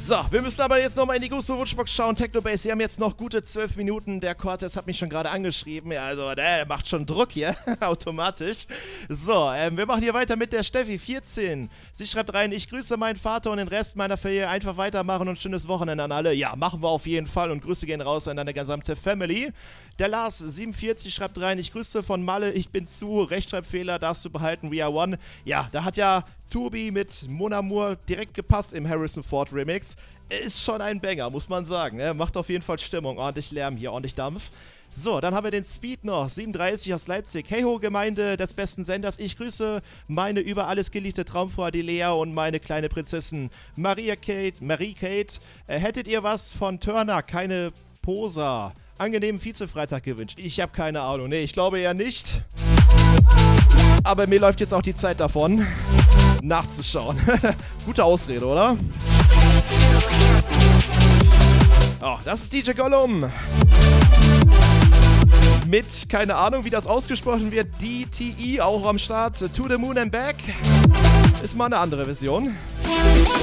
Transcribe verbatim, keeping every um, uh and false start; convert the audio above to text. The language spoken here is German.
So, wir müssen aber jetzt nochmal in die Gusto Wunschbox schauen. Technobase, wir haben jetzt noch gute zwölf Minuten. Der Cortez hat mich schon gerade angeschrieben. Ja, also, der macht schon Druck hier, automatisch. So, ähm, wir machen hier weiter mit der Steffi, vierzehn. Sie schreibt rein, ich grüße meinen Vater und den Rest meiner Familie. Einfach weitermachen und schönes Wochenende an alle. Ja, machen wir auf jeden Fall und Grüße gehen raus an deine gesamte Family. Der Lars, siebenundvierzig, schreibt rein, ich grüße von Malle, ich bin zu, Rechtschreibfehler darfst du behalten, we are one. Ja, da hat ja Tobi mit Mon Amour direkt gepasst im Harrison Ford Remix. Ist schon ein Banger, muss man sagen. Ne? Macht auf jeden Fall Stimmung. Ordentlich Lärm hier, ordentlich Dampf. So, dann haben wir den Speed noch. siebenunddreißig aus Leipzig. Hey ho, Gemeinde des besten Senders. Ich grüße meine über alles geliebte Traumfrau, die Lea und meine kleine Prinzessin Maria Kate. Marie Kate. Äh, hättet ihr was von Turner? Keine Posa. Angenehmen Vize-Freitag gewünscht. Ich habe keine Ahnung. Nee, ich glaube eher nicht. Aber mir läuft jetzt auch die Zeit davon, nachzuschauen. Gute Ausrede, oder? Oh, das ist D J Gollum. Mit, keine Ahnung, wie das ausgesprochen wird, D T E auch am Start. To the Moon and Back. Ist mal eine andere Version.